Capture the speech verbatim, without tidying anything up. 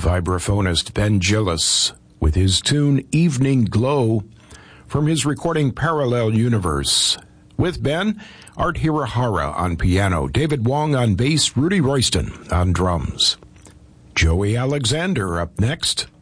vibraphonist Ben Gillis with his tune Evening Glow from his recording Parallel Universe. With Ben, Art Hirahara on piano, David Wong on bass, Rudy Royston on drums. Joey Alexander up next.